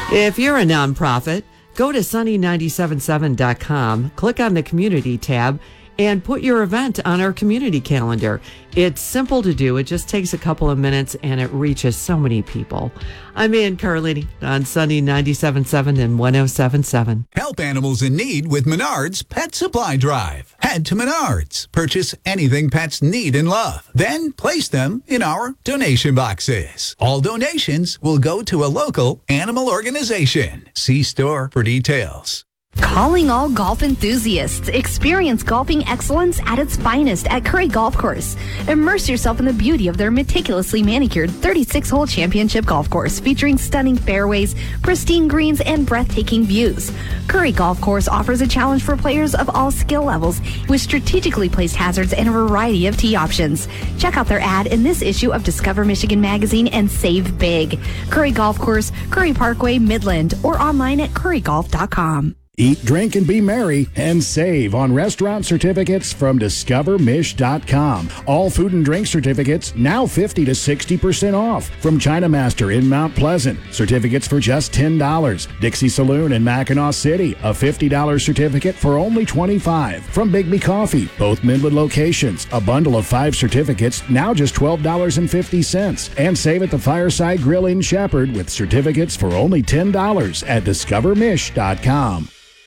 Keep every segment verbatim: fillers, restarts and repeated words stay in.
If you're a nonprofit, go to sunny nine seven seven dot com, click on the community tab, and put your event on our community calendar. It's simple to do. It just takes a couple of minutes, and it reaches so many people. I'm Ann Carlini on Sunny ninety-seven point seven and one oh seven point seven. Help animals in need with Menards Pet Supply Drive. Head to Menards. Purchase anything pets need and love. Then place them in our donation boxes. All donations will go to a local animal organization. See store for details. Calling all golf enthusiasts. Experience golfing excellence at its finest at Curry Golf Course. Immerse yourself in the beauty of their meticulously manicured thirty-six hole championship golf course featuring stunning fairways, pristine greens, and breathtaking views. Curry Golf Course offers a challenge for players of all skill levels with strategically placed hazards and a variety of tee options. Check out their ad in this issue of Discover Michigan Magazine and save big. Curry Golf Course, Curry Parkway, Midland, or online at curry golf dot com. Eat, drink, and be merry and save on restaurant certificates from discover mish dot com. All food and drink certificates now fifty to sixty percent off. From China Master in Mount Pleasant, certificates for just ten dollars. Dixie Saloon in Mackinac City, a fifty dollars certificate for only twenty-five dollars. From Bigby Coffee, both Midland locations, a bundle of five certificates now just twelve dollars and fifty cents. And save at the Fireside Grill in Shepherd with certificates for only ten dollars at discover mish dot com.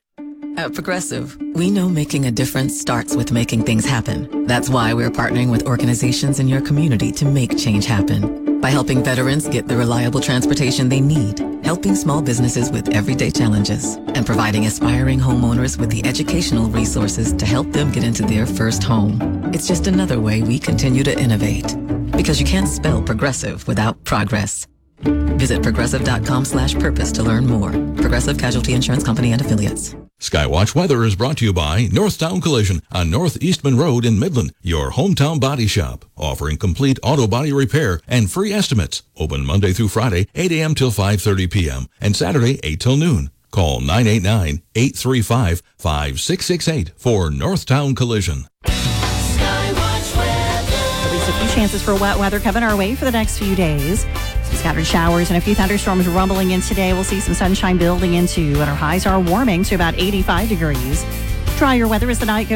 At Progressive, we know making a difference starts with making things happen. That's why we're partnering with organizations in your community to make change happen. By helping veterans get the reliable transportation they need, helping small businesses with everyday challenges, and providing aspiring homeowners with the educational resources to help them get into their first home. It's just another way we continue to innovate. Because you can't spell progressive without progress. Visit progressive.com slash purpose to learn more. Progressive Casualty Insurance Company and Affiliates. Skywatch Weather is brought to you by Northtown Collision on North Eastman Road in Midland, your hometown body shop, offering complete auto body repair and free estimates. Open Monday through Friday, eight a.m. till five thirty p.m. and Saturday, eight till noon. Call nine eight nine, eight three five, five six six eight for Northtown Collision. Skywatch Weather. At least a few chances for wet weather coming our way for the next few days. Some scattered showers and a few thunderstorms rumbling in today. We'll see some sunshine building into, and our highs are warming to about eighty-five degrees. Drier weather as the night goes.